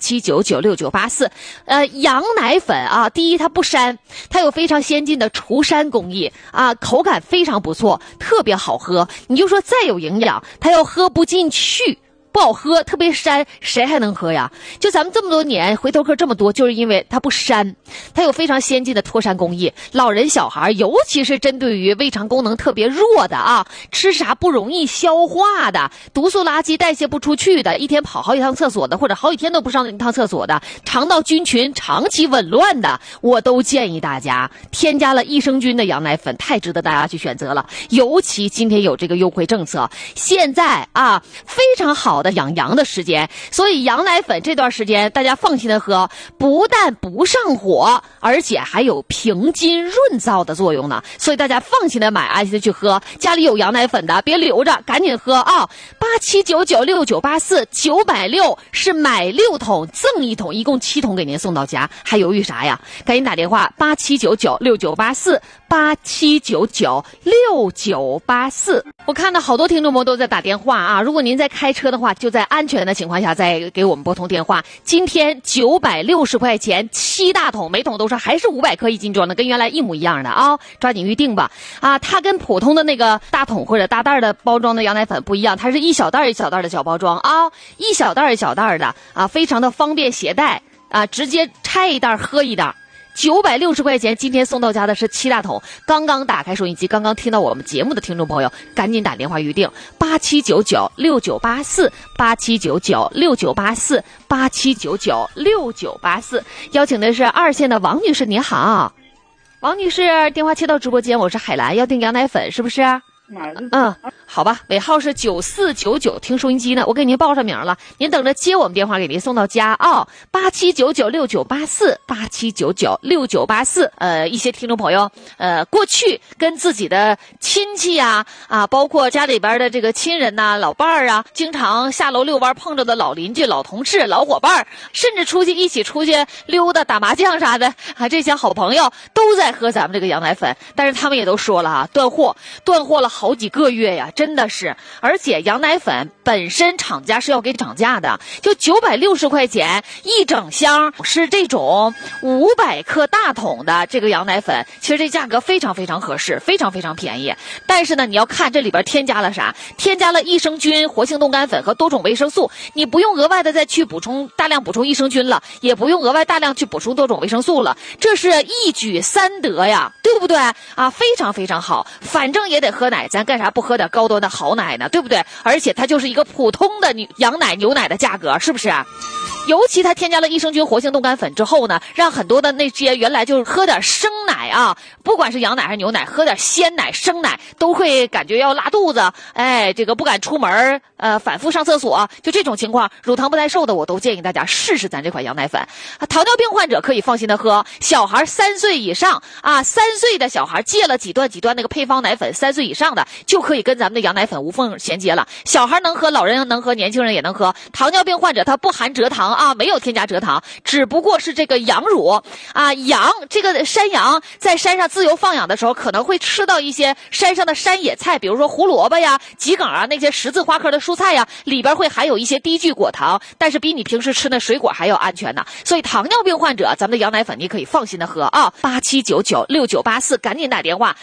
87996984。羊奶粉啊，第一它不膻，它有非常先进的除膻工艺啊，口感非常不错，特别好喝。你就说再有营养，它要喝不进去。不好喝，特别膻，谁还能喝呀？就咱们这么多年回头客这么多，就是因为它不膻，它有非常先进的脱膻工艺。老人小孩，尤其是针对于胃肠功能特别弱的啊，吃啥不容易消化的，毒素垃圾代谢不出去的，一天跑好几趟厕所的，或者好几天都不上一趟厕所的，肠道菌群长期紊乱的，我都建议大家添加了益生菌的羊奶粉，太值得大家去选择了。尤其今天有这个优惠政策，现在啊非常好的养羊的时间，所以羊奶粉这段时间大家放心的喝，不但不上火，而且还有平津润燥的作用呢。所以大家放心的买，安心的去喝。家里有羊奶粉的别留着，赶紧喝啊！87996984，960是买6桶赠1桶，一共7桶给您送到家，还犹豫啥呀？赶紧打电话87996984，87996984。我看到好多听众朋友都在打电话啊，如果您在开车的话，就在安全的情况下再给我们拨通电话。今天960块钱7大桶，每桶都是还是500克一斤装的，跟原来一模一样的啊，抓紧预定吧。啊，它跟普通的那个大桶或者大袋的包装的羊奶粉不一样，它是一小袋一小袋的小包装啊，一小袋一小袋的啊，非常的方便携带啊，直接拆一袋喝一袋。960块钱，今天送到家的是7大桶。刚刚打开收音机，刚刚听到我们节目的听众朋友，赶紧打电话预定87996984，87996984，87996984。邀请的是2线的王女士，您好，王女士，电话接到直播间，我是海兰，要订羊奶粉是不是？好吧，尾号是9499，听收音机呢，我给您报上名了，您等着接我们电话，给您送到家啊。87996984，87996984。一些听众朋友，过去跟自己的亲戚呀，包括家里边的这个亲人呐、老伴儿啊，经常下楼遛弯碰着的老邻居、老同事、老伙伴，甚至一起出去溜达、打麻将啥的啊，这些好朋友都在喝咱们这个羊奶粉，但是他们也都说了啊，断货了好几个月呀，真的是。而且羊奶粉本身厂家是要给涨价的，就960块钱一整箱，是这种500克大桶的这个羊奶粉，其实这价格非常非常合适，非常非常便宜。但是呢，你要看这里边添加了啥，添加了益生菌、活性冻干粉和多种维生素，你不用额外的再去大量补充益生菌了，也不用额外大量去补充多种维生素了，这是一举3得呀，对不对啊？非常非常好，反正也得喝奶，咱干啥不喝点高端的好奶呢，对不对？而且它就是一个普通的羊奶、牛奶的价格，是不是？尤其它添加了益生菌、活性冻干粉之后呢，让很多的那些原来就是喝点生奶啊，不管是羊奶还是牛奶，喝点鲜奶、生奶都会感觉要拉肚子，这个不敢出门，反复上厕所，就这种情况，乳糖不耐受的我都建议大家试试咱这款羊奶粉。糖尿病患者可以放心的喝，小孩3岁以上啊，3岁的小孩戒了几段那个配方奶粉，3岁以上的就可以跟咱们的羊奶粉无缝衔接了。小孩能喝，老人能喝，年轻人也能喝。糖尿病患者它不含蔗糖啊，没有添加蔗糖，只不过是这个羊乳啊，这个山羊在山上自由放养的时候，可能会吃到一些山上的山野菜，比如说胡萝卜呀、桔梗啊，那些十字花科的蔬菜呀，里边会含有一些低聚果糖，但是比你平时吃的水果还要安全呢。所以糖尿病患者，咱们的羊奶粉你可以放心的喝啊。87996984，赶紧打电话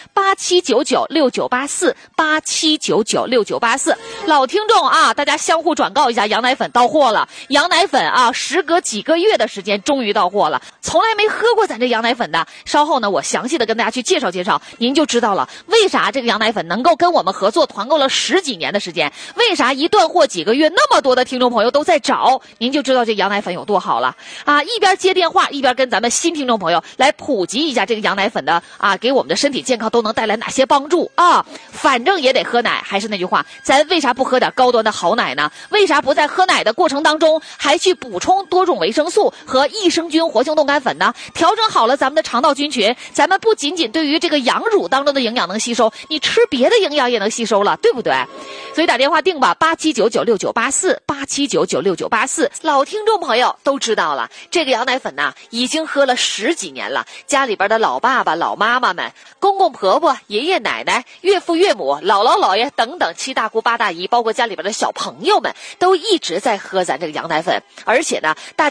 87996984，87996984。老听众啊，大家相互转告一下，羊奶粉到货了。羊奶粉啊，时隔几个月的时间，终于到货了。从来没喝过咱这羊奶粉的，稍后呢，我详细的跟大家去介绍介绍，您就知道了为啥这个羊奶粉能够跟我们合作团购了10几年的时间，为啥一断货几个月，那么多的听众朋友都在找，您就知道这羊奶粉有多好了啊！一边接电话，一边跟咱们新听众朋友来普及一下这个羊奶粉的啊，给我们的身体健康都能带来哪些帮助啊？反正也得喝奶，还是那句话，咱为啥不喝点高端的好奶呢？为啥不在喝奶的过程当中还去补充多种维生素和益生菌、活性冻干粉呢？调整好了咱们的肠道菌群，咱们不仅仅对于这个羊乳当中的营养能吸收，你吃别的营养也能吸收了，对不对？所以打电话定吧，87996984，87996984。老听众朋友都知道了，这个羊奶粉呢，已经喝了10几年了，家里边的老爸爸、老妈妈们、公公婆婆、爷爷奶奶、岳父岳母、姥姥姥爷等等7大姑8大姨，包括家里边的小朋友们，都一直在喝咱这个羊奶粉。而且呢，大家